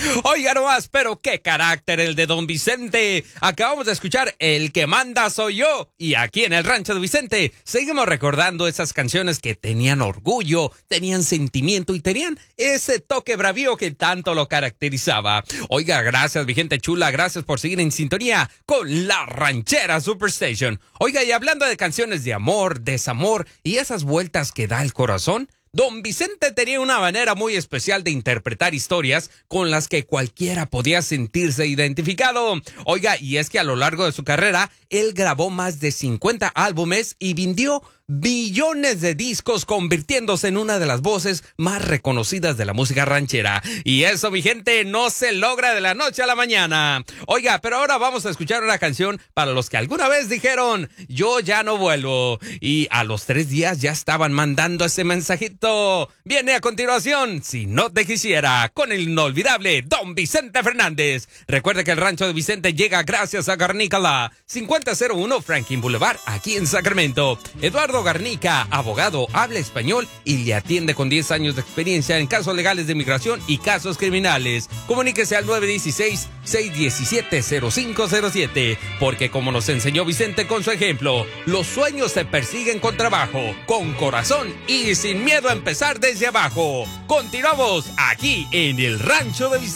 Oiga nomás, pero qué carácter el de don Vicente. Acabamos de escuchar El que manda soy yo. Y aquí en el rancho de Vicente seguimos recordando esas canciones que tenían orgullo, tenían sentimiento y tenían ese toque bravío que tanto lo caracterizaba. Oiga, gracias mi gente chula, gracias por seguir en sintonía con La Ranchera Superstation. Oiga, y hablando de canciones de amor, desamor y esas vueltas que da el corazón, don Vicente tenía una manera muy especial de interpretar historias con las que cualquiera podía sentirse identificado. Oiga, y es que a lo largo de su carrera, él grabó más de 50 álbumes y vendió billones de discos, convirtiéndose en una de las voces más reconocidas de la música ranchera. Y eso, mi gente, no se logra de la noche a la mañana. Oiga, pero ahora vamos a escuchar una canción para los que alguna vez dijeron, yo ya no vuelvo. Y a los 3 días ya estaban mandando ese mensajito. Viene a continuación, Si no te quisiera, con el inolvidable don Vicente Fernández. Recuerde que el rancho de Vicente llega gracias a Garnícala, 5001 Franklin Boulevard, aquí en Sacramento. Eduardo Garnica, abogado, habla español y le atiende con 10 años de experiencia en casos legales de migración y casos criminales. Comuníquese al 916-617-0507, porque como nos enseñó Vicente con su ejemplo, los sueños se persiguen con trabajo, con corazón y sin miedo a empezar desde abajo. Continuamos aquí en el Rancho de Vicente.